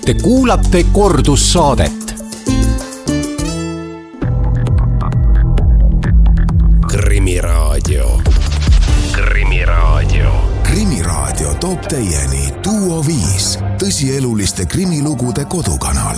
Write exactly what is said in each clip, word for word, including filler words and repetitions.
Te kuulate kordussaadet. Krimiraadio. Krimiraadio. Krimiraadio toob teieni Duo viis, tõsieluliste krimilugude kodukanal.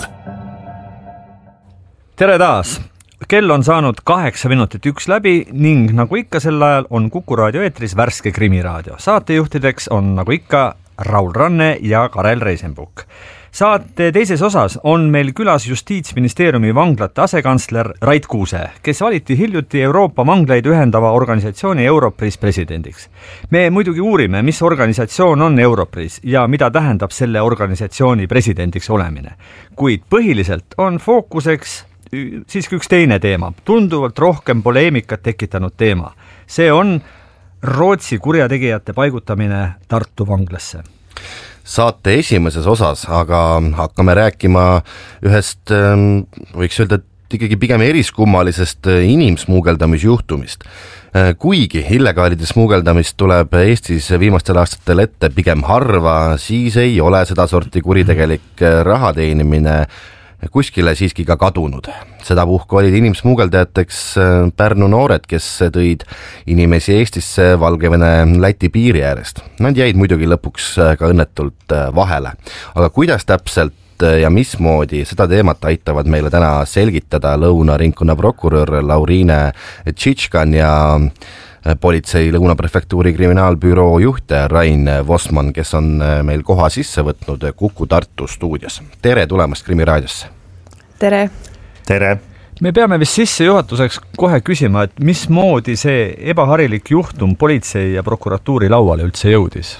Tere taas! Kell on saanud kaheksa minutit üks läbi ning nagu ikka sel ajal on Kuku raadio eetris värske krimiraadio. Saatejuhtideks on nagu ikka Raul Ranne ja Karel Reisenbuk. Saate teises osas on meil külas Justiitsministeeriumi vanglate asekantsler Rait Kuuse, kes valiti hiljuti Euroopa manglaid ühendava organisatsiooni Europris presidendiks. Me muidugi uurime, mis organisatsioon on Europris ja mida tähendab selle organisatsiooni presidendiks olemine. Kuid põhiliselt on fookuseks siiski üks teine teema, tunduvalt rohkem poleemikat tekitanud teema. See on Rootsi kurjategijate paigutamine Tartu vanglasse. Saate esimeses osas, aga hakkame rääkima ühest, võiks öelda, ikkagi pigem eriskummalisest inimsmuugeldamisjuhtumist. Kuigi illegaalide smuugeldamist tuleb Eestis viimastel aastatel ette pigem harva, siis ei ole seda sorti kuritegelik raha teenimine kuskile siiski ka kadunud. Seda puhku olid inimsmuugeldajateks Pärnu noored, kes tõid inimesi Eestisse Valgevene-Läti piiri äärest. Nad jäid muidugi lõpuks ka õnnetult vahele. Aga kuidas täpselt ja mismoodi seda teemat aitavad meile täna selgitada Lõuna-ringkonna prokurör Lauriine Tšitškan ja politsei Lõuna-prefektuuri kriminaalbüroo juht Rain Vosman, kes on meil koha sisse võtnud Kuku Tartu stuudios. Tere tulemast Krimiraadiosse! Tere! Tere! Me peame vist sisse juhatuseks kohe küsima, et mismoodi see ebaharilik juhtum politsei ja prokuratuuri lauale üldse jõudis?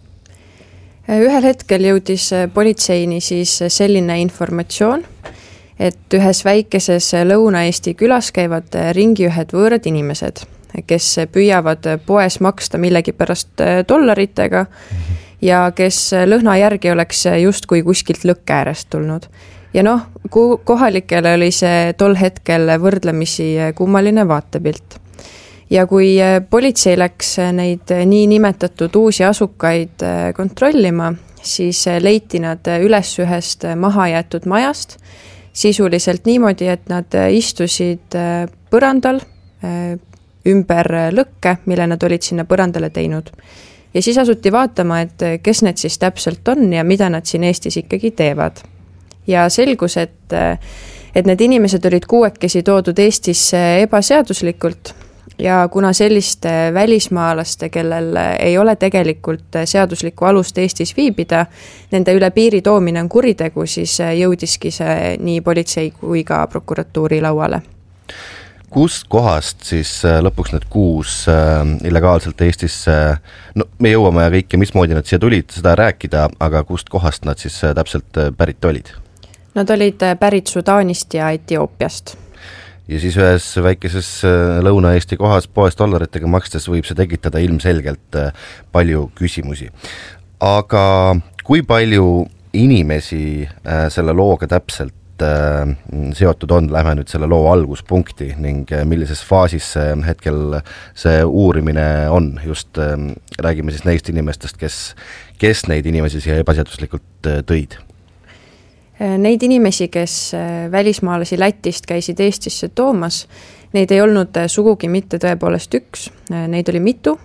Ühel hetkel jõudis politseini siis selline informatsioon, et ühes väikeses Lõuna-Eesti külas käivad ringi ühed võõrad inimesed, kes püüavad poes maksta millegi pärast dollaritega ja kes lõhna järgi oleks justkui kuskilt lõkke äärest tulnud. Ja noh, kohalikele oli see tol hetkel võrdlemisi kummaline vaatepilt. Ja kui politsei läks neid nii nimetatud uusi asukaid kontrollima, siis leiti nad üles ühest mahajäetud majast, sisuliselt niimoodi, et nad istusid põrandal, ümber lõkke, mille nad olid sinna põrandale teinud. Ja siis asuti vaatama, et kes need siis täpselt on ja mida nad siin Eestis ikkagi teevad. Ja selgus, et, et need inimesed olid kuuekesi toodud Eestisse ebaseaduslikult ja kuna selliste välismaalaste, kellel ei ole tegelikult seaduslikku alust Eestis viibida, nende üle piiri toomine on kuritegu, siis jõudiski see nii politsei kui ka prokuratuuri lauale. Kust kohast siis lõpuks need kuus illegaalselt Eestisse, no me jõuame kõike, mismoodi nad siia tulid seda rääkida, aga kust kohast nad siis täpselt pärit olid? Nad olid pärit Sudaanist ja Etioopiast. Ja siis ühes väikeses Lõuna-Eesti kohas poes dollaritega makstes võib see tekitada ilmselgelt palju küsimusi. Aga kui palju inimesi selle looga täpselt seotud on, lähme nüüd selle loo alguspunkti ning millises faasis hetkel see uurimine on, just räägime siis neist inimestest, kes, kes neid inimesi siia ebaseaduslikult tõid? Neid inimesi, kes välismaalasi Lätist käisid Eestisse toomas, neid ei olnud sugugi mitte tõepoolest üks, neid oli mitu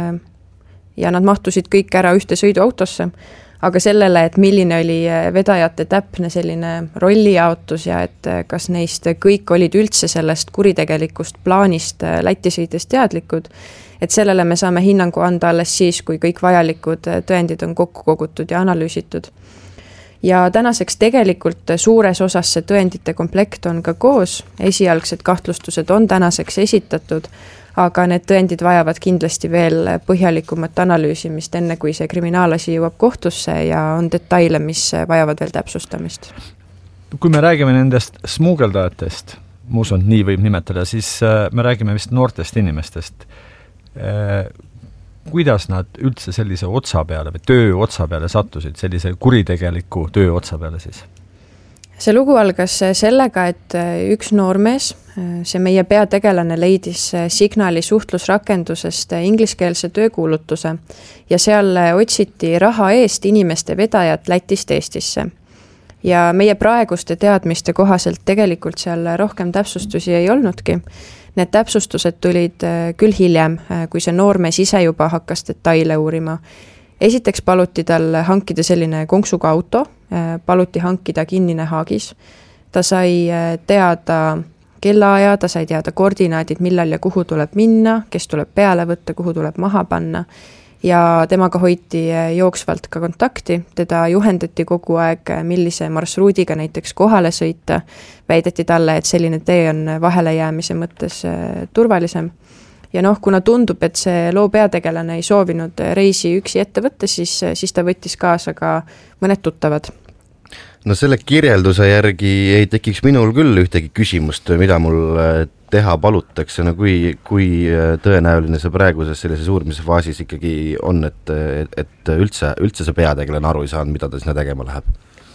ja nad mahtusid kõik ära ühte sõiduautosse, aga sellele, et milline oli vedajate täpne selline rollijaotus ja et kas neist kõik olid üldse sellest kuritegelikust plaanist Läti sõides teadlikud, et sellele me saame hinnangu anda alles siis, kui kõik vajalikud tõendid on kokku kogutud ja analüüsitud. Ja tänaseks tegelikult suures osas see tõendite komplekt on ka koos, esialgsed kahtlustused on tänaseks esitatud, aga need tõendid vajavad kindlasti veel põhjalikumat analüüsimist, enne kui see kriminaalasi jõuab kohtusse ja on detaile, mis vajavad veel täpsustamist. Kui me räägime nendest smuugeldajatest, ma usun, nii võib nimetada, siis me räägime vist noortest inimestest. Kuidas nad üldse sellise otsa peale või töö otsa peale sattusid, sellise kuritegeliku töö otsa peale siis? See lugu algas sellega, et üks noormees, see meie peategelane leidis Signaali suhtlusrakendusest ingliskeelse töökuulutuse ja seal otsiti raha eest inimeste vedajat Lätist Eestisse. ja meie praeguste teadmiste kohaselt tegelikult seal rohkem täpsustusi ei olnudki. Need täpsustused tulid küll hiljem, kui see noormees ise juba hakkas detaile uurima. Esiteks paluti tal hankida selline konksuga auto, paluti hankida kinnine haagis. Ta sai teada kellaaja, ta sai teada koordinaadid, millal ja kuhu tuleb minna, kes tuleb peale võtta, kuhu tuleb maha panna. Ja temaga hoiti jooksvalt ka kontakti, teda juhendati kogu aeg, millise marsruudiga näiteks kohale sõita, väideti talle, et selline tee on vahele jäämise mõttes turvalisem. Ja noh, kuna tundub, et see loo peategelane ei soovinud reisi üksi ette võtta, siis, siis ta võttis kaasa ka mõned tuttavad. No selle kirjelduse järgi ei tekiks minul küll ühtegi küsimust, mida mul teha palutakse, no kui, kui tõenäoline see praeguses sellises uurimise faasis ikkagi on, et, et üldse, üldse see peategelane aru ei saanud, mida ta sinna tegema läheb?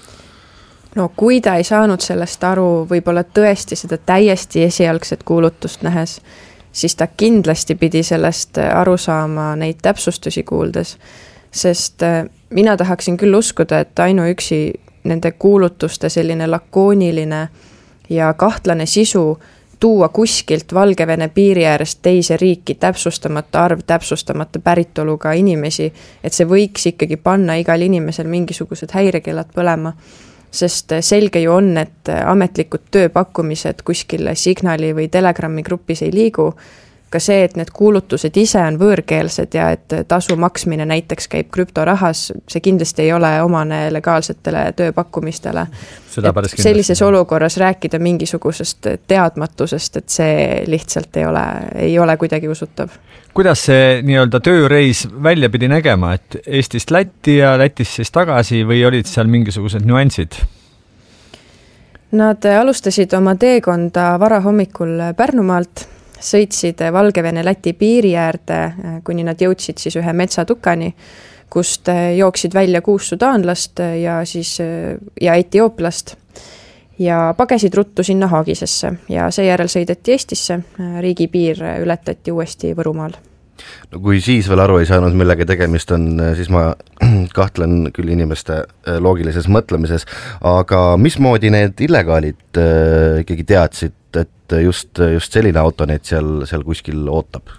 No kui ta ei saanud sellest aru, võib-olla tõesti seda täiesti esialgset kuulutust nähes, siis ta kindlasti pidi sellest aru saama neid täpsustusi kuuldes, sest mina tahaksin küll uskuda, et ainuüksi nende kuulutuste selline lakooniline ja kahtlane sisu tuua kuskilt Valgevene piiri äärest teise riiki täpsustamata arv, täpsustamata päritoluga inimesi, et see võiks ikkagi panna igal inimesel mingisugused häirekellad põlema. Sest selge ju on, et ametlikud tööpakkumised kuskil Signali või Telegrami grupis ei liigu. Ka see, et need kuulutused ise on võõrkeelsed ja et tasu maksmine näiteks käib krüptorahas, see kindlasti ei ole omane legaalsetele tööpakkumistele. Sellises olukorras rääkida mingisugusest teadmatusest, et see lihtsalt ei ole, ei ole kuidagi usutav. Kuidas see nii-öelda tööreis välja pidi nägema, et Eestist Lätti ja Lätist siis tagasi või olid seal mingisugused nüansid? Nad alustasid oma teekonda varahommikul Pärnumaalt, sõitsid Valgevene Läti piiri äärde, kuni nad jõudsid siis ühe metsatukani, kust jooksid välja kuus sudaanlast ja, siis, ja etiooplast ja pagesid ruttu sinna Haagisesse ja seejärel sõideti Eestisse, riigipiir ületati uuesti Võrumaal. No kui siis veel aru ei saanud, millega tegemist on, siis ma kahtlen küll inimeste loogilises mõtlemises, aga mismoodi need illegaalid ikkagi teadsid, et just, just selline auto neid seal, seal kuskil ootab?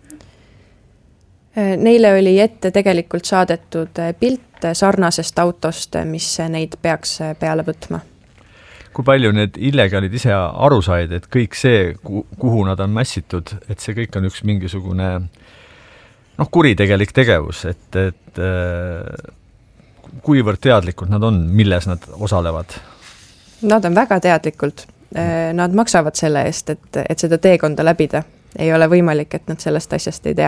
Neile oli ette tegelikult saadetud pilt sarnasest autost, mis neid peaks peale võtma. Kui palju need illegaalid ise aru said, et kõik see, kuhu nad on mässitud, et see kõik on üks mingisugune noh, kuritegelik tegevus, et, et kuivõrd teadlikud nad on, milles nad osalevad? Nad on väga teadlikult. Nad maksavad selle eest, et, et seda teekonda läbida. Ei ole võimalik, et nad sellest asjast ei tea.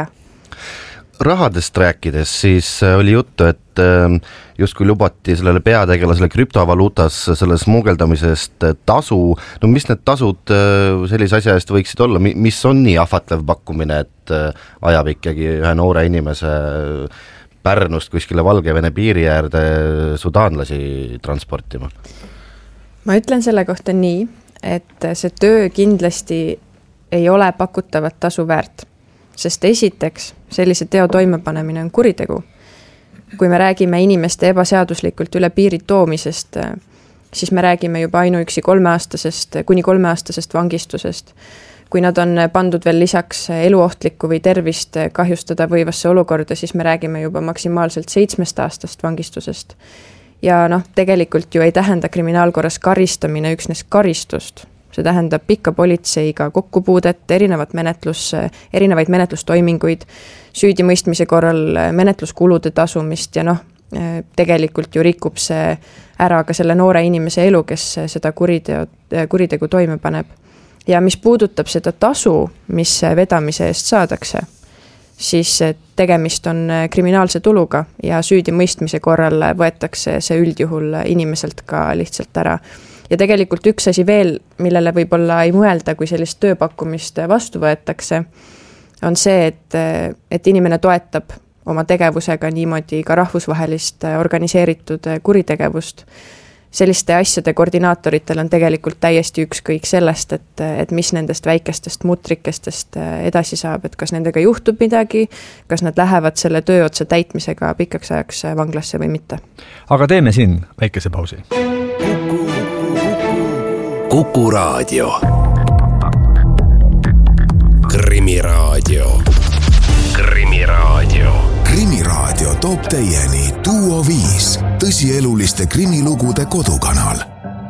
Rahadest rääkides, siis oli juttu, et just kui lubati sellele peategelasele krüptovaluutas selle smugeldamisest tasu, no mis need tasud sellise asja eest võiksid olla, mis on nii ahvatlev pakkumine, et ajab ikkagi ühe noore inimese Pärnust kuskile Valgevene piiri äärde sudaanlasi transportima? Ma ütlen selle kohta nii, et see töö kindlasti ei ole pakutavat tasu väärt, sest esiteks sellise teo toimepanemine on kuritegu. Kui me räägime inimeste ebaseaduslikult üle piiri toomisest, siis me räägime juba ainuüksi kolmeaastasest, kuni kolmeaastasest vangistusest. Kui nad on pandud veel lisaks eluohtlikku või tervist kahjustada võivasse olukorda, siis me räägime juba maksimaalselt seitsmest aastast vangistusest. Ja noh, tegelikult ju ei tähenda kriminaalkorras karistamine üksnes karistust. See tähendab pikka politseiga kokkupuudet, erinevat menetlus, erinevaid menetlustoiminguid, süüdimõistmise korral menetluskulude tasumist ja noh, tegelikult ju rikub see ära ka selle noore inimese elu, kes seda kuriteo, kuritegu toime paneb. Ja mis puudutab seda tasu, mis vedamise eest saadakse, siis tegemist on kriminaalse tuluga ja süüdimõistmise korral võetakse see üldjuhul inimeselt ka lihtsalt ära. Ja tegelikult üks asi veel, millele võib-olla ei mõelda, kui sellist tööpakkumist vastu võetakse, on see, et, et inimene toetab oma tegevusega niimoodi ka rahvusvahelist organiseeritud kuritegevust. Selliste asjade koordinaatoritel on tegelikult täiesti ükskõik sellest, et, et mis nendest väikestest mutrikestest edasi saab, et kas nendega juhtub midagi, kas nad lähevad selle tööotsa täitmisega pikaks ajaks vanglasse või mitte. Aga teeme siin väikese pausi. Kuku Raadio. Krimiraadio. Krimiraadio. Krimiraadio toob teieni Duo viis, tõsieluliste krimilugude kodukanal.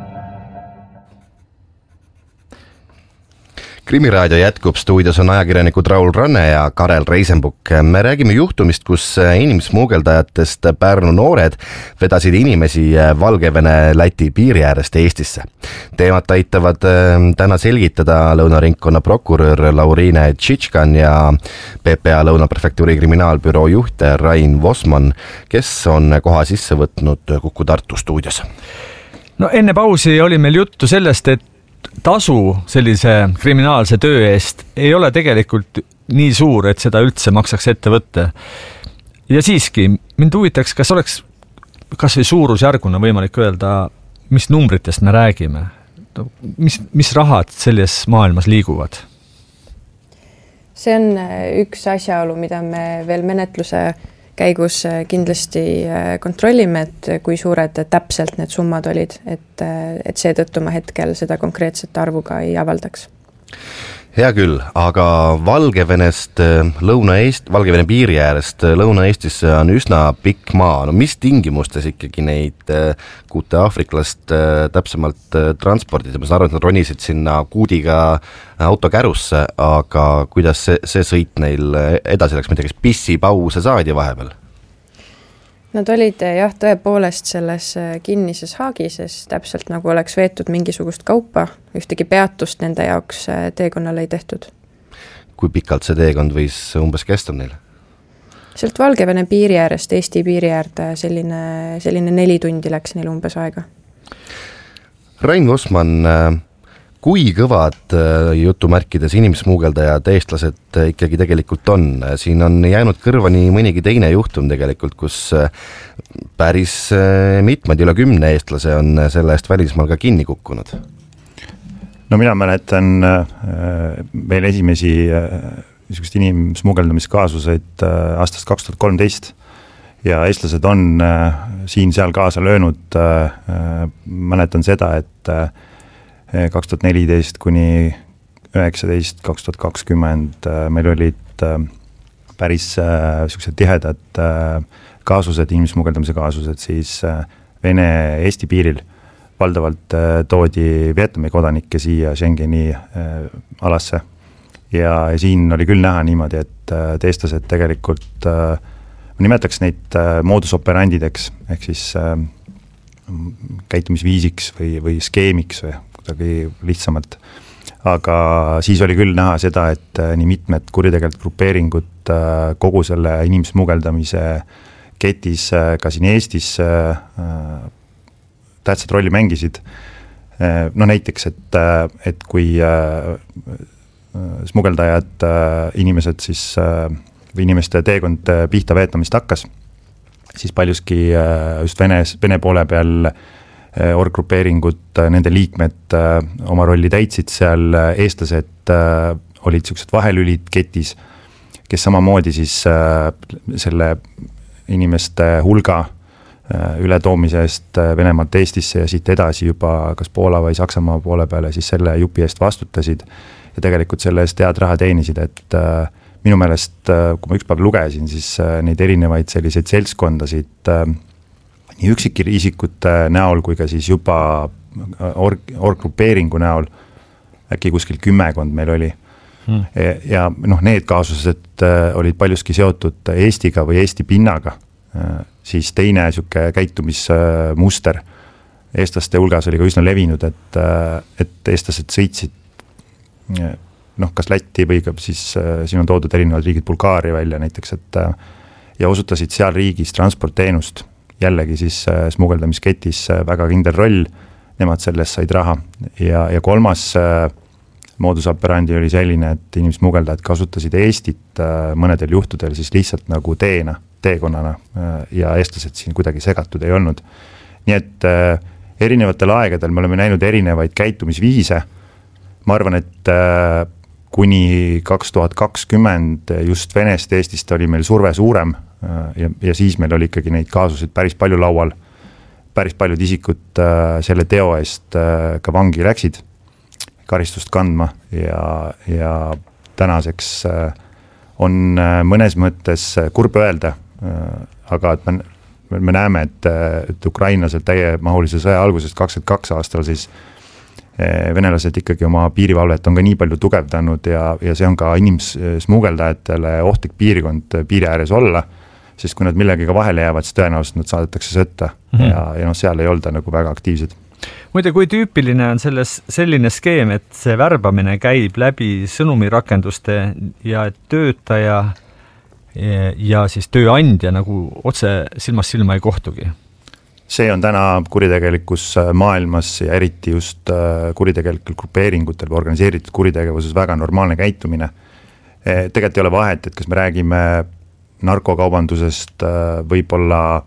Krimiraadio jätkub, stuudios on ajakirjanikud Raul Ranne ja Karel Reisenbuk. Me räägime juhtumist, kus inimsmuugeldajatest Pärnu noored vedasid inimesi Valgevene-Läti piiri äärest Eestisse. Teemat aitavad täna selgitada Lõunaringkonna prokurör Lauriine Tšitškan ja P P A Lõunaprefektuuri kriminaalbüroo juht Rain Vosman, kes on koha sisse võtnud Kuku Tartu stuudios. No enne pausi oli meil juttu sellest, et tasu sellise kriminaalse töö eest ei ole tegelikult nii suur, et seda üldse maksaks ette võtta. Ja siiski, mind huvitaks, kas oleks kas või suurusjärguna võimalik öelda, mis numbritest me räägime? Mis, mis rahad selles maailmas liiguvad? See on üks asjaolu, mida me veel menetluse käigus kindlasti kontrollime, et kui suured täpselt need summad olid, et, et seetõttu ma hetkel seda konkreetset arvuga ei avaldaks. Hea küll, aga Valgevenest Lõuna-Eest, Valgevene piiri äärest Lõuna-Eestisse on üsna pikk maa. No mis tingimustes ikkagi neid kuute aafriklast täpsemalt transpordid? Ma saan aru, et nad ronisid sinna kuudiga autokärusse, aga kuidas see, see sõit neil edasi läks, midagi pissipause saadi vahepeal? Nad olid jah, tõepoolest selles kinnises haagises, täpselt nagu oleks veetud mingisugust kaupa, ühtegi peatust nende jaoks teekonnal ei tehtud. Kui pikalt see teekond võis umbes kesta neil? Sealt Valgevene piiri äärest, Eesti piiri äärde selline, selline neli tundi läks neil umbes aega. Rain Vosman, kui kõvad jutumärkides inimsmuugeldajad eestlased ikkagi tegelikult on? Siin on jäänud kõrvani mõnigi teine juhtum tegelikult, kus päris mitmed üle kümne eestlase on selle eest välismaal ka kinni kukkunud. No mina mäletan veel esimesi niisugust inimsmuugeldamiskaasuseid aastast kaks tuhat kolmteist ja eestlased on siin seal kaasa löönud. Mäletan seda, et kaks tuhat neliteist kuni üheksateist kaks tuhat kakskümmend meil olid päris sellised tihedad kaasused, inimsmuugeldamise kaasused siis Vene-Eesti piiril. Valdavalt toodi Vietnami kodanikke siia Schengeni alasse ja siin oli küll näha niimoodi, et eestlased tegelikult, ma nimetaks neid modus operandideks ehk siis käitumisviisiks või, või skeemiks või kuidagi lihtsamalt. Aga siis oli küll näha seda, et nii mitmed kuritegelikud grupeeringud kogu selle inimsmuugeldamise ketis ka siin Eestis tähtsad rolli mängisid. No näiteks, et, et kui smugeldajad inimesed siis või inimeste teekond pihta veetamist hakkas, siis paljuski just Vene, Vene poole peal orggrupeeringud, nende liikmed oma rolli täitsid seal, eestlased olid sellised vahelülid ketis, kes samamoodi siis selle inimeste hulga ületoomise eest Venemaalt Eestisse ja siit edasi juba kas Poola või Saksamaa poole peale siis selle jupi eest vastutasid ja tegelikult selle eest head raha teenisid, et minu meelest, kui ma üks päev lugesin, siis neid erinevaid selliseid seltskondasid nii üksikisikute näol kui ka siis juba org, orggrupeeringu näol äkki kuskil kümmekond meil oli. Hmm. Ja noh, need kaasused olid paljuski seotud Eestiga või Eesti pinnaga, siis teine siuke käitumismuster eestlaste hulgas oli ka üsna levinud, et, et eestlased sõitsid noh, kas Lätti või ka siis siin on toodud erinevad riigid Bulgaaria välja näiteks, et ja osutasid seal riigis transportteenust, jällegi siis smugeldamisketis väga kindel roll, nemad sellest said raha ja, ja kolmas modus operandi oli selline, et inimsmugeldajad kasutasid Eestit mõnedel juhtudel siis lihtsalt nagu teena, teekonnana ja eestlased siin kuidagi segatud ei olnud. Nii et erinevatel aegadel me oleme näinud erinevaid käitumisviise. Ma arvan, et kuni kaks tuhat kakskümmend just Venest Eestist oli meil surve suurem ja, ja siis meil oli ikkagi neid kaasusid päris palju laual. Päris paljud isikud selle teo eest ka vangi läksid karistust kandma ja, ja tänaseks on mõnes mõttes kurb öelda, aga et me, me näeme, et, et ukrainlased täiemahulise sõja algusest kakskümmend kaks aastal siis venelased ikkagi oma piirivalvet on ka nii palju tugevdanud ja, ja see on ka inimsmugeldajatele ohtlik piirkond piiri ääres olla, sest kui nad millegiga vahele jäävad, siis tõenäoliselt nad saadetakse sõtta mm -hmm. ja, ja noh, seal ei olda nagu väga aktiivsed. Muide, kui tüüpiline on selles selline skeem, et see värbamine käib läbi sõnumirakenduste ja et töötaja ja siis tööandja nagu otse silmast silma ei kohtugi? See on täna kuritegelikus maailmas ja eriti just kuritegelikel grupeeringutel või organiseeritud kuritegevuses väga normaalne käitumine. Tegelikult ei ole vahet, et kas me räägime narkokaubandusest, võib-olla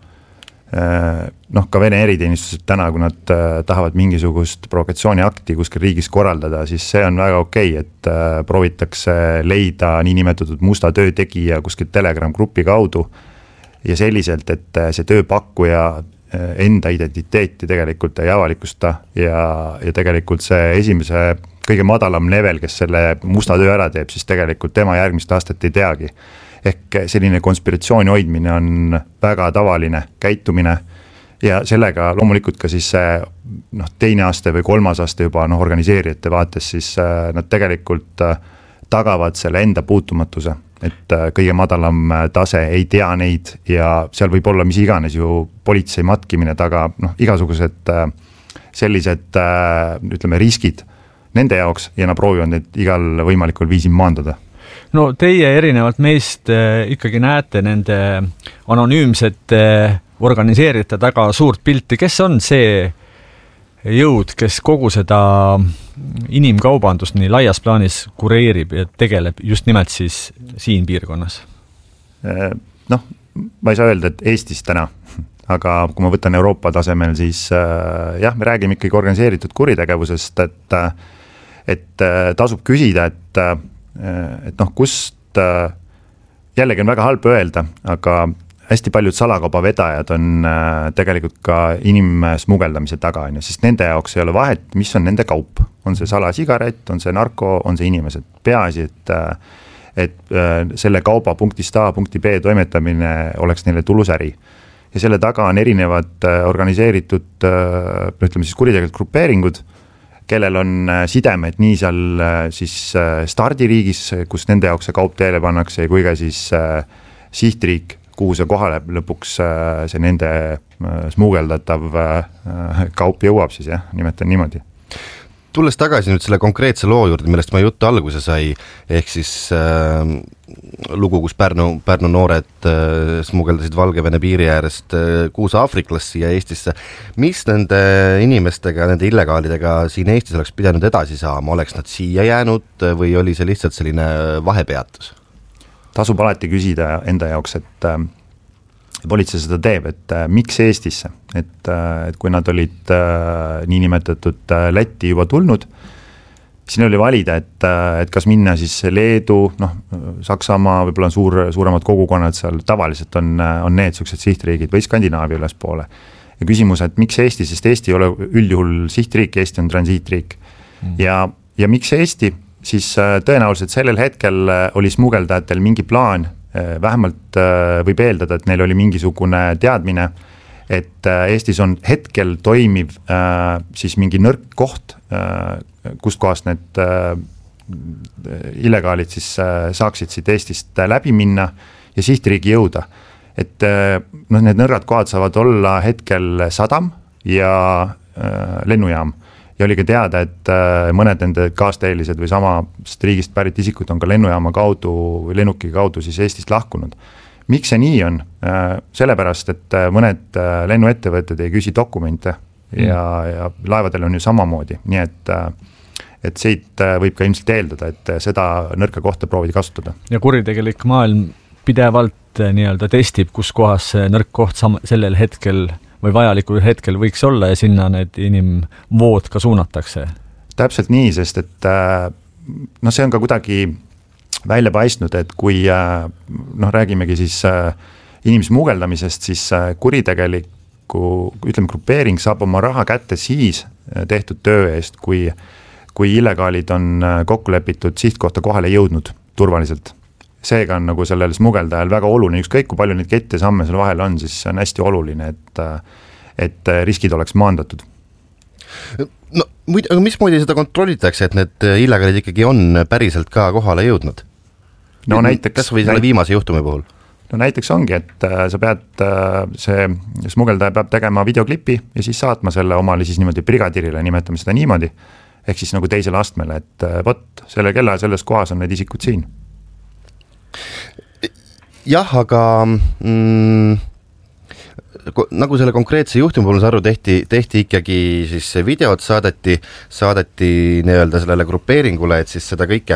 noh, ka Vene eriteenistused täna, kui nad tahavad mingisugust provokatsiooniakti kuskil riigis korraldada, siis see on väga okei, et proovitakse leida niinimetatud musta töötegija kuskil Telegram grupi kaudu ja selliselt, et see tööpakkuja enda identiteeti tegelikult ei avalikusta ja, ja tegelikult see esimese kõige madalam level, kes selle musta töö ära teeb, siis tegelikult tema järgmist aastat ei teagi. Ehk selline konspiratsiooni hoidmine on väga tavaline käitumine ja sellega loomulikult ka siis noh, teine aste või kolmas aste juba noh, organiseerijate vaates, siis nad tegelikult tagavad selle enda puutumatuse, et kõige madalam tase ei tea neid ja seal võib olla mis iganes ju politsei matkimine taga, noh, igasugused sellised, ütleme, riskid nende jaoks ja nad proovivad neid igal võimalikul viisil maandada. No teie erinevalt meist ikkagi näete nende anonüümsete organiseerijate taga suurt pilti. Kes on see jõud, kes kogu seda inimkaubandust nii laias plaanis kureerib ja tegeleb just nimelt siis siin piirkonnas? Noh, ma ei saa öelda, et Eestis täna, aga kui ma võtan Euroopa tasemel, siis jah, me räägime ikkagi organiseeritud kuritegevusest, et, et tasub küsida, et et noh, kust jällegi on väga halb öelda, aga hästi paljud salakauba vedajad on tegelikult ka inimsmugeldamise taga, sest nende jaoks ei ole vahet, mis on nende kaup. On see salasigaret, on see narko, on see inimesed. Peaasi, et, et selle kauba punktist A punkti B toimetamine oleks neile tulus äri. Ja selle taga on erinevad organiseeritud, ütleme siis kuritegelikud grupeeringud, kellel on sidemed nii seal siis stardiriigis, kus nende jaoks see kaup teele pannakse, kui ka siis sihtriik, kuhu see kohale lõpuks see nende smugeldatav kaup jõuab siis, jah, nimetan niimoodi. Tulles tagasi nüüd selle konkreetse loo juurde, millest ma juttu alguse sai, ehk siis äh, lugu, kus Pärnu, Pärnu noored äh, smugeldasid Valgevene piiri äärest äh, kuus aafriklast siia Eestisse. Mis nende inimestega, nende illegaalidega siin Eestis oleks pidanud edasi saama? Oleks nad siia jäänud või oli see lihtsalt selline vahepeatus? Tasub alati küsida enda jaoks, et äh, politsei seda teeb, et äh, miks Eestisse, et, äh, et kui nad olid äh, niinimetatud äh, Lätti juba tulnud, siin oli valida, et, äh, et kas minna siis Leedu, noh, Saksamaa, võib-olla on suur, suuremad kogukonnad seal, tavaliselt on, on need suksed sihtriigid või Skandinaavia üles poole. Ja küsimus, et miks Eesti, sest Eesti ei ole üldjuhul sihtriik, Eesti on transiitriik mm. ja, ja miks Eesti, siis äh, tõenäoliselt sellel hetkel oli smugeldajatel mingi plaan, vähemalt võib eeldada, et neil oli mingisugune teadmine, et Eestis on hetkel toimiv siis mingi nõrk koht, kust kohast need illegaalid siis saaksid siit Eestist läbi minna ja sihtriigi jõuda. Et no, need nõrgad kohad saavad olla hetkel sadam ja lennujaam. Ja oli ka teada, et mõned nende kaasteelised või samast riigist pärit isikud on ka lennujaama kaudu või lennuki kaudu siis Eestist lahkunud. Miks see nii on? Sellepärast, et mõned lennuettevõtted ei küsi dokumente ja, ja laevadel on ju samamoodi. Nii et, et siit võib ka ilmselt eeldada, et seda nõrka kohta proovida kasutada. Ja kuritegelik maailm pidevalt nii-öelda testib, kus kohas see nõrk koht sam- sellel hetkel või vajalikul hetkel võiks olla ja sinna need inimvood ka suunatakse. Täpselt nii, sest et no see on ka kuidagi välja paistnud, et kui noh, räägimegi siis inimsmugeldamisest, siis kuritegeliku, ütleme, grupeering saab oma raha kätte siis tehtud töö eest, kui, kui illegaalid on kokku lepitud sihtkohta kohale jõudnud turvaliselt. Seega on nagu sellel smugeldajal väga oluline, ükskõik kui palju neid kette samme seal vahel on, siis on hästi oluline, et, et riskid oleks maandatud. No aga mismoodi seda kontrollitakse, et need illegaalid ikkagi on päriselt ka kohale jõudnud? No näiteks... Kas või selle viimase juhtumi puhul? No näiteks ongi, et sa pead, see smugeldaja peab tegema videoklipi ja siis saatma selle omale siis niimoodi brigadirile, nimetame seda niimoodi, ehk siis nagu teisele astmele, et võt, selle kella selles kohas on need isikud siin. Jah, aga mm, nagu selle konkreetse juhtumi puhul aru tehti, tehti ikkagi siis videot saadeti, saadeti nii-öelda sellele grupeeringule, et siis seda kõike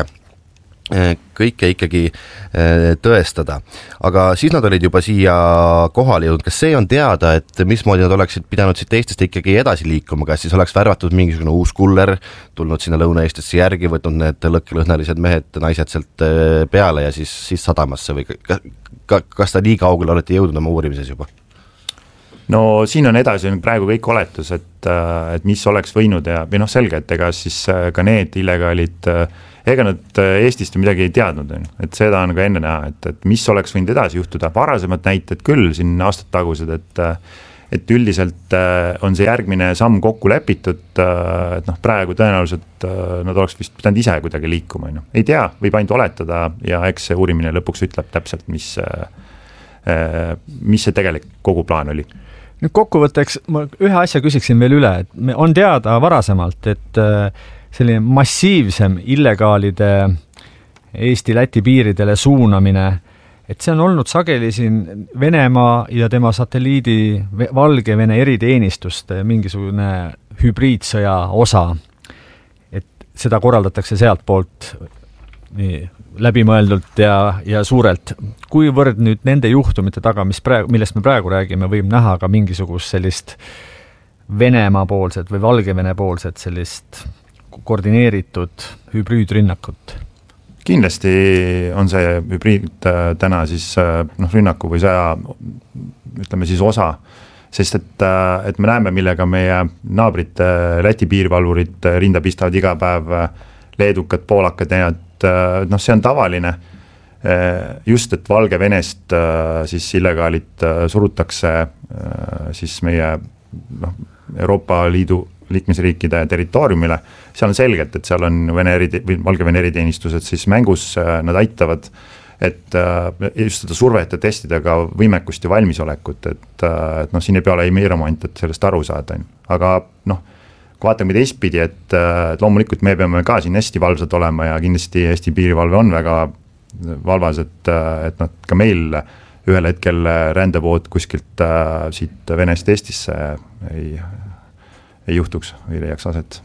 kõike ikkagi tõestada. Aga siis nad olid juba siia kohale jõudnud. Kas see on teada, et mismoodi nad oleksid pidanud siit Eestist ikkagi edasi liikuma? Kas siis oleks värvatud mingisugune uus kuller, tulnud sinna Lõuna-Eestisse järgi, võtnud need lõhkelõhnalised mehed, naised sealt peale ja siis, siis sadamasse või ka, ka, kas ta nii kaugele olete jõudnud oma uurimises juba? No siin on edasi praegu kõik oletus, et, et mis oleks võinud ja või noh selge, et ega siis ka need illegaalid ega nad Eestist midagi ei teadnud, et seda on ka enne näha, et, et mis oleks võinud edasi juhtuda. Varasemad näited küll siin aastat tagused, et, et üldiselt on see järgmine samm kokku lepitud, et noh, praegu tõenäoliselt nad oleks vist pidanud ise kuidagi liikuma. No. Ei tea, võib ainult oletada ja eks see uurimine lõpuks ütleb täpselt, mis, mis see tegelik kogu plaan oli. Nüüd kokkuvõtteks ma ühe asja küsiksin veel üle, et me on teada varasemalt, et selline massiivsem illegaalide Eesti-Läti piiridele suunamine, et see on olnud sageli siin Venemaa ja tema satelliidi Valgevene eriteenistuste mingisugune hübriidsõja osa, et seda korraldatakse sealt poolt nii läbimõeldult ja, ja suurelt. Kuivõrd nüüd nende juhtumite taga, mis praegu, millest me praegu räägime, võib näha ka mingisugust sellist Venemaa poolset või Valgevene poolset sellist koordineeritud hübriidrünnakut? Kindlasti on see hübriid täna siis noh, rünnaku või sõja, ütleme siis osa, sest et, et me näeme, millega meie naabrid Läti piirvalvurid rinda pistavad iga päev, leedukad, poolakad ja et noh, see on tavaline. Just, et Valgevenest siis illegaalid surutakse siis meie noh, Euroopa Liidu liikmesriikide territooriumile, seal on selgelt, et seal on Vene eri, või Valgevene eriteenistused siis mängus, nad aitavad, et just seda survet ja testida ka võimekust ja valmisolekut, et, et noh, siin ei pea ole imiromant, et sellest aru saada. Aga noh, kui vaatame teistpidi, et, et loomulikult me peame ka siin hästi valvsad olema ja kindlasti Eesti piirivalve on väga valvas, et, et noh, ka meil ühel hetkel rändevood kuskilt äh, siit Venest Eestisse ei ei juhtuks või leiaks aset.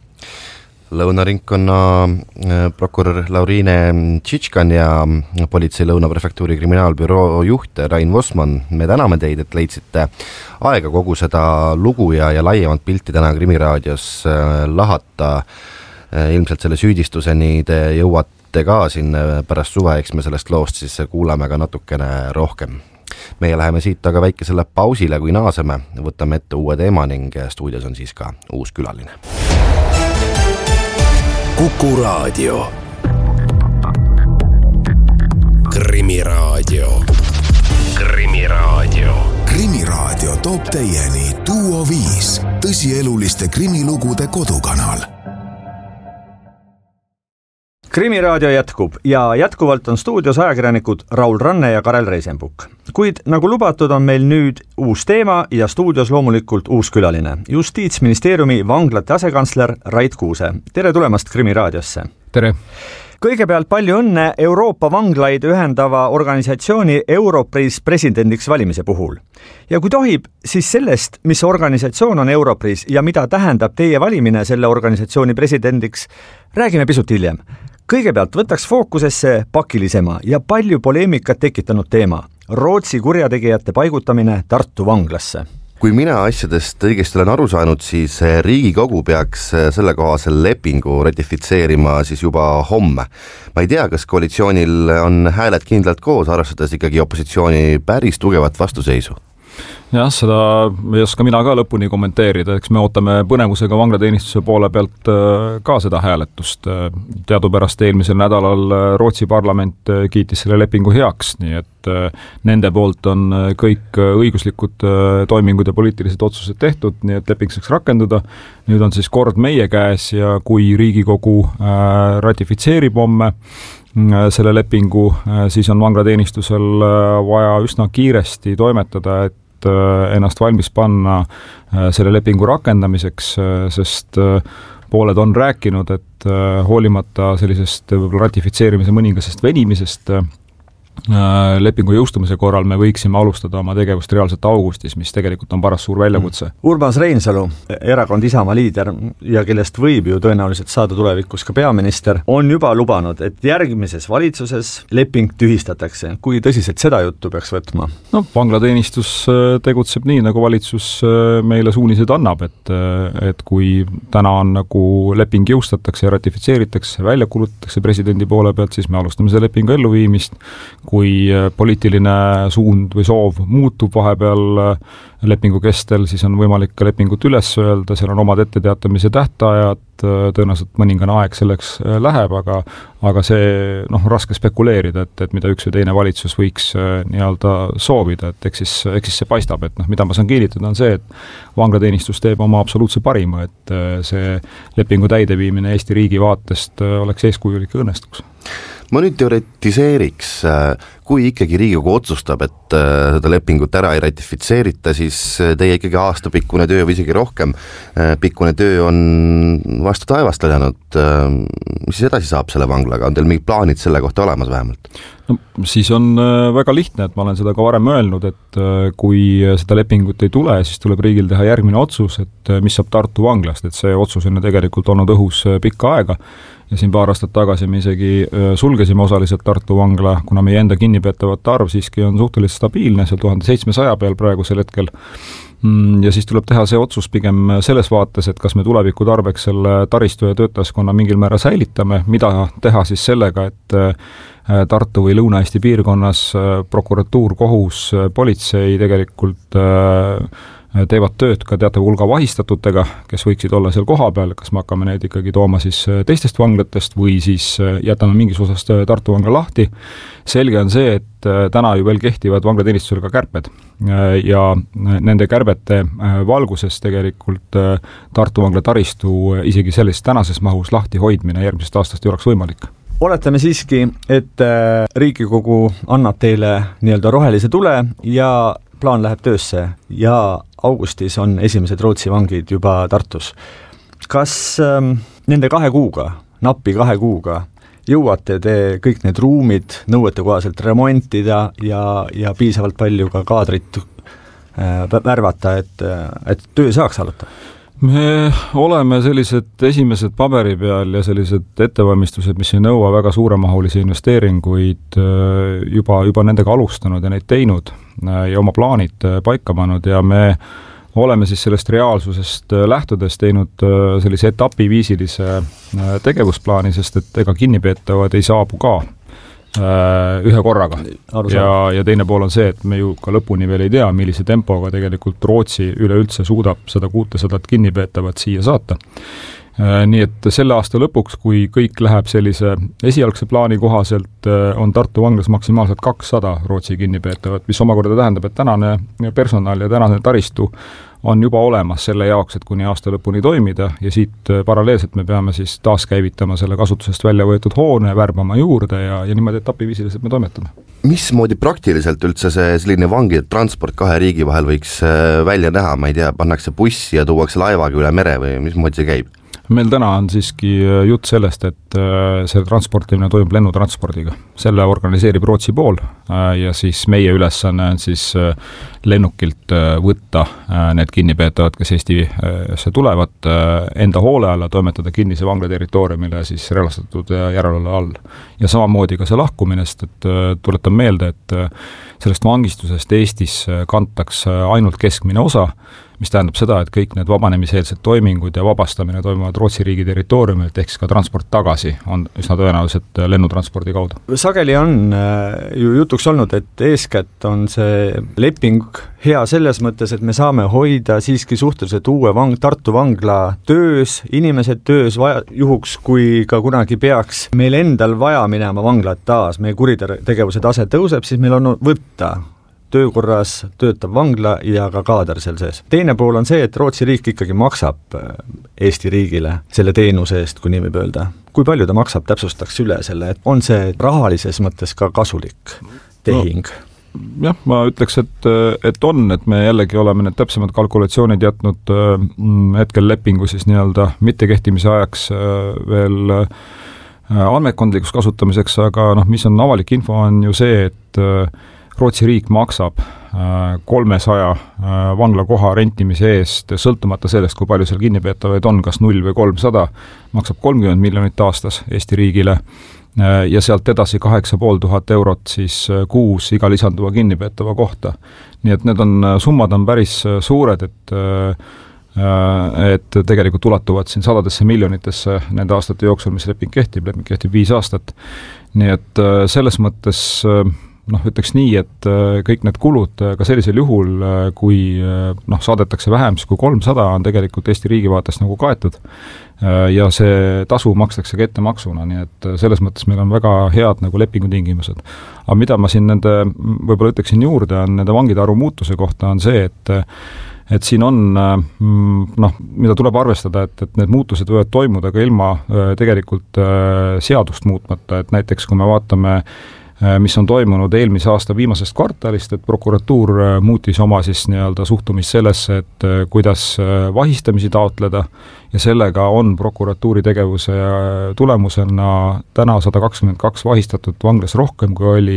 Lõunaringkonna prokurör Lauriine Tšitškan ja politsei Lõunaprefektuuri kriminaalbüroo juht Rain Vossmann, me täname teid, et leidsite aega kogu seda lugu ja, ja laiemalt pilti täna Krimiraadios lahata. Ilmselt selle süüdistuseni te jõuate ka siin pärast suve, eks me sellest loost siis kuulame ka natukene rohkem. Meie läheme siit aga väikesele pausile, kui naaseme, võtame ette uue teema ning stuudios on siis ka uus külaline. Kuku Raadio. Krimiraadio. Krimiraadio. Krimiraadio toob teieni Duo viis, tõsieluliste krimilugude kodukanal. Krimiraadio jätkub ja jätkuvalt on stuudios ajakirjanikud Raul Ranne ja Karel Reisenbuk. Kuid nagu lubatud on meil nüüd uus teema ja stuudios loomulikult uus külaline. Justiitsministeeriumi vanglate asekantsler Rait Kuuse. Tere tulemast Krimiraadiosse. Tere. Kõigepealt palju õnne Euroopa vanglaid ühendava organisatsiooni Europris presidendiks valimise puhul. Ja kui tohib, siis sellest, mis organisatsioon on Europris ja mida tähendab teie valimine selle organisatsiooni presidendiks, räägime pisut hiljem. Kõigepealt võtaks fookusesse pakilisema ja palju poleemikat tekitanud teema. Rootsi kurjategijate paigutamine Tartu vanglasse. Kui mina asjadest õigesti olen aru saanud, siis Riigikogu peaks sellekohase lepingu ratifitseerima siis juba homme. Ma ei tea, kas koalitsioonil on hääled kindlalt koos, arvestades ikkagi opositsiooni päris tugevat vastuseisu. jah, seda ei oska mina ka lõpuni kommenteerida, eks me ootame põnevusega vanglateenistuse poole pealt ka seda hääletust. Teadupärast eelmisel nädalal Rootsi parlament kiitis selle lepingu heaks, nii et nende poolt on kõik õiguslikud toimingud ja poliitilised otsused tehtud, nii et leping saaks rakenduda. Nüüd on siis kord meie käes ja kui Riigikogu ratifitseerib homme selle lepingu, siis on vanglateenistusel vaja üsna kiiresti toimetada, et ennast valmis panna selle lepingu rakendamiseks, sest pooled on rääkinud, et hoolimata sellisest ratifitseerimise mõningasest venimisest lepingu jõustumise korral me võiksime alustada oma tegevust reaalselt augustis, mis tegelikult on paras suur väljakutse. Urmas Reinsalu, erakond Isamaa liider ja kellest võib ju tõenäoliselt saada tulevikus ka peaminister, on juba lubanud, et järgmises valitsuses leping tühistatakse. Kui tõsiselt seda juttu peaks võtma? No, vanglateenistus tegutseb nii, nagu valitsus meile suunised annab, et, et kui täna on nagu leping jõustatakse ja ratifitseeritakse, välja kulutatakse presidendi poole pealt, siis me alustame selle lepingu elluviimist. Kui poliitiline suund või soov muutub vahepeal lepingu kestel, siis on võimalik ka lepingut üles öelda, seal on omad etteteatamise tähtajad, tõenäoliselt mõningane aeg selleks läheb, aga, aga see noh, raske spekuleerida, et, et mida üks või teine valitsus võiks nii-öelda soovida, et eks siis, eks siis see paistab, et noh, mida ma saan kinnitada on see, et vanglateenistus teeb oma absoluutse parima, et see lepingu täideviimine Eesti riigi vaatest oleks eeskujulik ja õnnestuks. Ma nüüd teoretiseeriks, kui ikkagi Riigikogu otsustab, et seda lepingut ära ei ratifitseerita, siis teie ikkagi aastapikkune töö või isegi rohkem pikkune töö on vastu taevast lennanud. Mis siis edasi saab selle vanglaga? On teil mingid plaanid selle kohta olemas vähemalt? No, siis on väga lihtne, et ma olen seda ka varem öelnud, et kui seda lepingut ei tule, siis tuleb riigil teha järgmine otsus, et mis saab Tartu vanglast, et see otsus on tegelikult olnud õhus pikka aega ja siin paar aastat tagasi me isegi sulgesime osaliselt Tartu vangla, kuna meie enda kinnipeetavate arv siiski on suhteliselt stabiilne, seal tuhande seitsmesaja peal praegusel hetkel. Ja siis tuleb teha see otsus pigem selles vaates, et kas me tuleviku tarbeks selle taristu ja töötajaskonna mingil määra säilitame, mida teha siis sellega, et Tartu või Lõuna-Eesti piirkonnas prokuratuur, kohus, politsei tegelikult teevad tööd ka teatava hulga vahistatutega, kes võiksid olla seal koha peal, kas me hakkame neid ikkagi tooma siis teistest vanglatest või siis jätame mingis osas Tartu vangla lahti. Selge on see, et täna ju veel kehtivad vanglateenistusel ka kärped ja nende kärbete valguses tegelikult Tartu vangla taristu isegi selles tänases mahus lahti hoidmine järgmisest aastast ei oleks võimalik. Oletame siiski, et Riigikogu annab teile nii-öelda rohelise tule ja plaan läheb töösse ja augustis on esimesed Rootsi vangid juba Tartus. Kas ähm, nende kahe kuuga, nappi kahe kuuga, jõuate te kõik need ruumid nõuete kohaselt remontida ja, ja piisavalt palju ka kaadrit äh, värvata, et, et töö saaks alata? Me oleme sellised esimesed paberi peal ja sellised ettevalmistused, mis ei nõua väga suuremahulisi investeeringuid, juba, juba nendega alustanud ja neid teinud ja oma plaanid paika pannud ja me oleme siis sellest reaalsusest lähtudes teinud sellise etapiviisilise tegevusplaani, sest et ega kinnipeetavad ei saabu ka ühe korraga. Ja, ja teine pool on see, et me ju ka lõpuni veel ei tea, millise tempoga tegelikult Rootsi üleüldse suudab seda kuutesadat kinnipeetavat siia saata. Nii et selle aasta lõpuks, kui kõik läheb sellise esialgse plaani kohaselt, on Tartu vanglas maksimaalselt kakssada Rootsi kinnipeetavat, mis omakorda tähendab, et tänane personal ja tänane taristu on juba olemas selle jaoks, et kuni aasta lõpuni toimida ja siit paralleelselt me peame siis taaskäivitama selle kasutusest välja võetud hoone, värbama juurde ja, ja niimoodi etapiviisiliselt me toimetame. Mismoodi praktiliselt üldse see selline vangide transport kahe riigi vahel võiks välja näha, ma ei tea, pannakse bussi ja tuuakse laevaga üle mere või mismoodi see käib? Meil täna on siiski jutt sellest, et see transportimine toimub lennutranspordiga. Selle organiseerib Rootsi pool ja siis meie ülesanne on siis lennukilt võtta need kinnipeetavad, kes Eestisse tulevad, enda hoole alla toimetada kinnise vangla territooriumile siis relvastatud järelevalve all. Ja samamoodi ka see lahkuminest, et tuletan meelde, et sellest vangistusest Eestis kantakse ainult keskmine osa, mis tähendab seda, et kõik need vabanemiseelsed toimingud ja vabastamine toimuvad Rootsi riigi territooriumilt, ehk siis ka transport tagasi on üsna tõenäoliselt lennutranspordi kaudu. Sageli on ju jutuks olnud, et eeskätt on see leping hea selles mõttes, et me saame hoida siiski suhteliselt uue vang, Tartu vangla töös, inimesed töös vaja, juhuks, kui ka kunagi peaks meil endal vaja minema vanglat taas, meie kuritegevuse tase tõuseb, siis meil on võtta töökorras töötab vangla ja ka kaader seal sees. Teine pool on see, et Rootsi riik ikkagi maksab Eesti riigile selle teenuse eest, kui nii võib öelda. Kui palju ta maksab, täpsustaks üle selle, et on see rahalises mõttes ka kasulik tehing? No, jah, ma ütleks, et, et on, et me jällegi oleme need täpsemad kalkulatsioonid jätnud hetkel lepingu siis nii-öelda mittekehtimise ajaks veel andmekondlikuks kasutamiseks, aga noh, mis on avalik info, on ju see, et Rootsi riik maksab kolmesaja vanglakoha rentimise eest, sõltumata sellest, kui palju seal kinnipeetavaid on, kas null või kolmsada, maksab kolmkümmend miljonit aastas Eesti riigile ja sealt edasi kaheksa pool tuhat eurot siis kuus iga lisanduva kinnipeetava kohta. Nii et need on, summad on päris suured, et et tegelikult ulatuvad siin sadadesse miljonitesse nende aastate jooksul, mis leping kehtib, leping kehtib viis aastat. Nii et selles mõttes noh, ütleks nii, et kõik need kulud ka sellisel juhul, kui noh, saadetakse vähem kui kolmsada, on tegelikult Eesti riigi vaatest nagu kaetud ja see tasu makstakse ka ettemaksuna, nii et selles mõttes meil on väga head nagu lepingutingimused. Aga mida ma siin nende, võib-olla ütleksin juurde, on nende vangide arvu muutuse kohta on see, et et siin on, noh, mida tuleb arvestada, et, et need muutused võivad toimuda ka ilma tegelikult seadust muutmata, et näiteks kui me vaatame mis on toimunud eelmise aasta viimasest kvartalist, et prokuratuur muutis oma siis nii-öelda suhtumist sellesse, et kuidas vahistamisi taotleda ja sellega on prokuratuuri tegevuse tulemusena täna sada kakskümmend kaks vahistatud vanglas rohkem, kui oli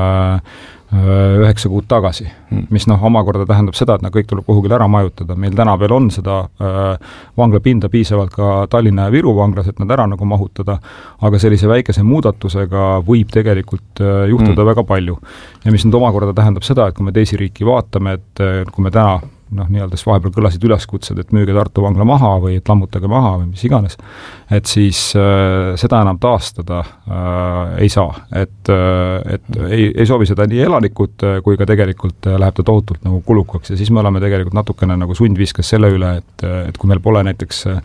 üheksa kuud tagasi, mis noh, omakorda tähendab seda, et nad kõik tuleb kuhugil ära majutada. Meil täna veel on seda äh, vanglapinda piisavalt ka Tallinna ja Viru vanglas, et nad ära nagu mahutada, aga sellise väikese muudatusega võib tegelikult äh, juhtuda mm. väga palju. Ja mis nüüd omakorda tähendab seda, et kui me teisi riiki vaatame, et kui me täna noh, nii-öelda vahepeal kõlasid üleskutsed, et müüge Tartu vangla maha või et lammutage maha või mis iganes, et siis äh, seda enam taastada äh, ei saa. Et, äh, et ei, ei soovi seda nii elanikud, kui ka tegelikult läheb ta tohutult nagu kulukaks ja siis me oleme tegelikult natukene nagu sundviskes selle üle, et, et kui meil pole näiteks äh,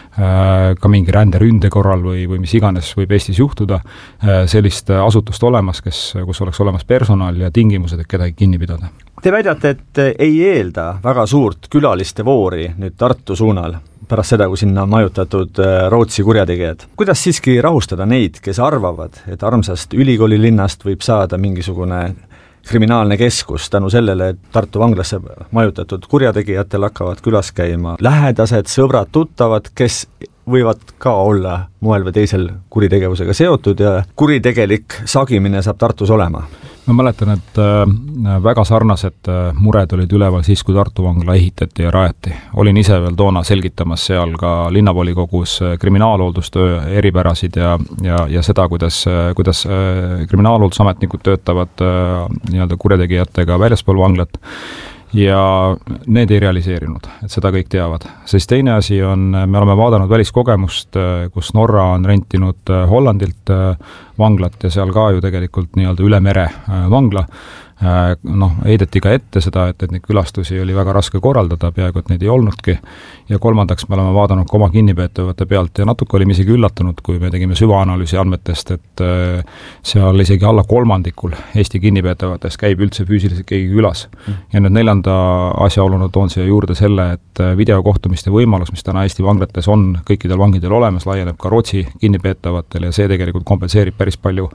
ka mingi ränderünde korral või, või mis iganes võib Eestis juhtuda, äh, sellist asutust olemas, kes, kus oleks olemas personal ja tingimused, et kedagi kinni pidada. Te väidate, et ei eelda väga suurt külaliste voori nüüd Tartu suunal pärast seda, kui sinna on majutatud Rootsi kurjategijad. Kuidas siiski rahustada neid, kes arvavad, et armsast ülikooli linnast võib saada mingisugune kriminaalne keskus tänu sellele, et Tartu vanglasse majutatud kurjategijatel hakkavad külas käima lähedased, sõbrad, tuttavad, kes võivad ka olla moel või teisel kuritegevusega seotud ja kuritegelik sagimine saab Tartus olema? Ma mäletan, et väga sarnased mured olid üleval siis, kui Tartu vangla ehitati ja rajati. Olin ise veel toona selgitamas seal ka linnavolikogus kriminaalhooldustöö eripärasid ja, ja, ja seda, kuidas, kuidas kriminaalhooldusametnikud töötavad nii-öelda kurjategijatega väljaspool vanglat. Ja need ei realiseerinud, et seda kõik teavad. Siis teine asi on, me oleme vaadanud väliskogemust, kus Norra on rentinud Hollandilt vanglat ja seal ka ju tegelikult nii-öelda üle mere vangla. Noh, heideti ka ette seda, et, et neid külastusi oli väga raske korraldada, peaaegu et neid ei olnudki. Ja kolmandaks me oleme vaadanud ka oma kinnipeetavate pealt ja natuke olime isegi üllatunud, kui me tegime süvaanalüüsi andmetest, et seal isegi alla kolmandikul Eesti kinnipeetavatest käib üldse füüsiliselt keegi külas. Ja nüüd neljanda asjaoluna toon siia juurde selle, et videokohtumiste võimalus, mis täna Eesti vanglates on kõikidel vangidel olemas, laieneb ka Rootsi kinnipeetavatel ja see tegelikult kompenseerib päris palju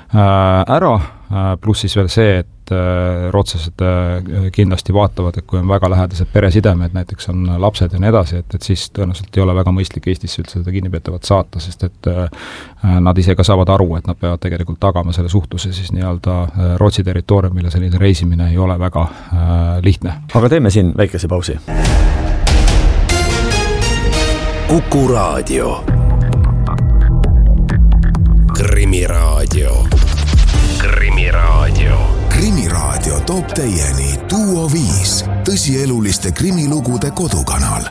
ära, pluss siis veel see, et rootslased kindlasti vaatavad, et kui on väga lähedased peresidemed, näiteks on lapsed ja nii edasi, et, et siis tõenäoliselt ei ole väga mõistlik Eestisse üldse seda kinnipeetavat saata, sest et nad ise ka saavad aru, et nad peavad tegelikult tagama selle suhtluse siis nii-öelda Rootsi territooriumile, selline reisimine ei ole väga lihtne. Aga teeme siin väikese pausi. Kuku Raadio. Krimiraadio. Krimiraadio. Krimiraadio. Krimiraadio toob teieni Duo viis, tõsieluliste krimilugude kodukanal.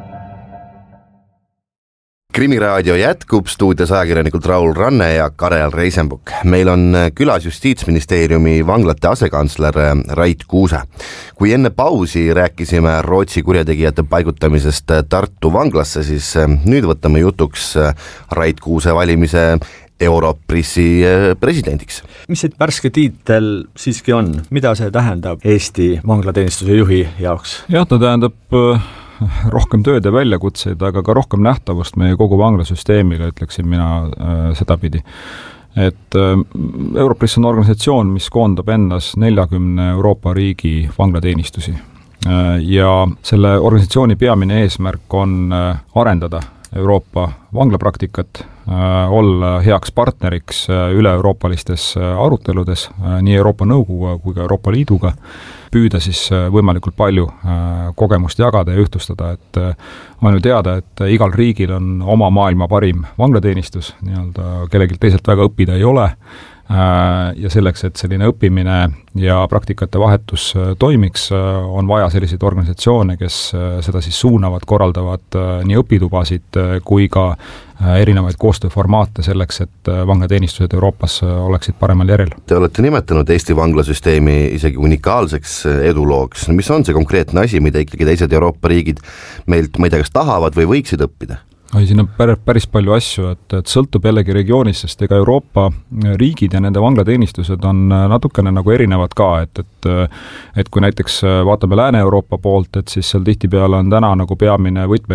krimiraadio jätkub, stuudios ajakirjanikult Raul Ranne ja Karel Reisenbuk. Meil on külas Justiitsministeeriumi vanglate asekantsler Rait Kuuse. Kui enne pausi rääkisime Rootsi kurjategijate paigutamisest Tartu vanglasse, siis nüüd võtame jutuks Rait Kuuse valimise Europrissi presidendiks. Mis see värske tiitel siiski on? Mida see tähendab Eesti vanglateenistuse juhi jaoks? Jah, ta tähendab rohkem tööd ja väljakutseid, aga ka rohkem nähtavust meie kogu vanglasüsteemile, ütleksin mina äh, sedapidi. Et äh, Europriss on organisatsioon, mis koondab endas neljakümne Euroopa riigi vanglateenistusi. Äh, ja selle organisatsiooni peamine eesmärk on äh, arendada Euroopa vanglapraktikat, äh, olla heaks partneriks äh, üle-euroopalistes äh, aruteludes, äh, nii Euroopa Nõukoguga kui ka Euroopa Liiduga, püüda siis võimalikult palju kogemust jagada ja ühtlustada, et on ju teada, et igal riigil on oma maailma parim vanglateenistus, nii-öelda kellelgi teiselt väga õppida ei ole, ja selleks, et selline õppimine ja praktikate vahetus toimiks, on vaja selliseid organisatsioone, kes seda siis suunavad, korraldavad nii õpitubasid kui ka erinevaid koostööformaate selleks, et vanglateenistused Euroopas oleksid paremal järjel. Te olete nimetanud Eesti vanglasüsteemi isegi unikaalseks edulooks. Mis on see konkreetne asi, mida ikkagi teised Euroopa riigid meilt, ma ei tea, kas tahavad või võiksid õppida? Ai, siin on päris palju asju, et, et sõltub jällegi regioonist, sest ega Euroopa riigid ja nende vanglateenistused on natukene nagu erinevad ka, et, et et kui näiteks vaatame Lääne-Euroopa poolt, et siis seal tihtipeale on täna nagu peamine võtme